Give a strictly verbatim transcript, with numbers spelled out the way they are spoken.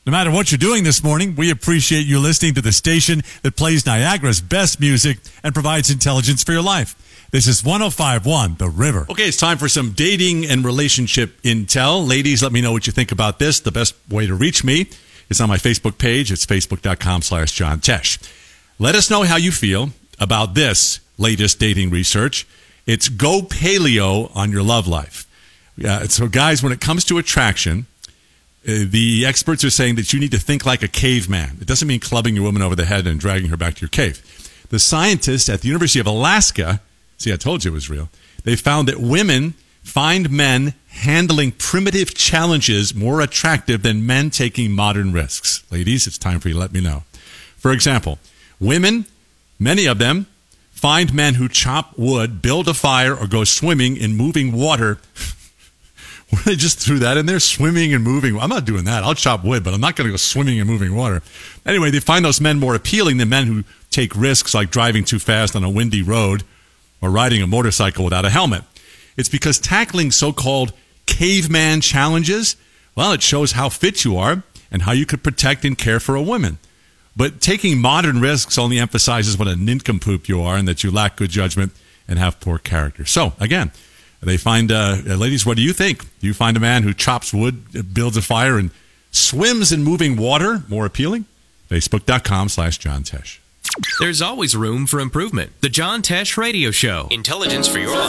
No matter what you're doing this morning, we appreciate you listening to the station that plays Niagara's best music and provides intelligence for your life. This is one oh five point one The River. Okay, it's time for some dating and relationship intel. Ladies, let me know what you think about this. The best way to reach me is on my Facebook page. It's facebook.com slash John Tesh. Let us know how you feel about this latest dating research. It's go paleo on your love life. Uh, so, guys, when it comes to attraction, uh, the experts are saying that you need to think like a caveman. It doesn't mean clubbing your woman over the head and dragging her back to your cave. The scientists at the University of Alaska, see, I told you it was real, they found that women find men handling primitive challenges more attractive than men taking modern risks. Ladies, it's time for you to let me know. For example, women, many of them, find men who chop wood, build a fire, or go swimming in moving water. They just threw that in there, swimming and moving. I'm not doing that. I'll chop wood, but I'm not going to go swimming in moving water. Anyway, they find those men more appealing than men who take risks like driving too fast on a windy road or riding a motorcycle without a helmet. It's because tackling so-called caveman challenges, well, it shows how fit you are and how you could protect and care for a woman. But taking modern risks only emphasizes what a nincompoop you are and that you lack good judgment and have poor character. So, again, they find, uh, ladies, what do you think? Do you find a man who chops wood, builds a fire, and swims in moving water more appealing? Facebook.com slash John Tesh. There's always room for improvement. The John Tesh Radio Show. Intelligence for your life.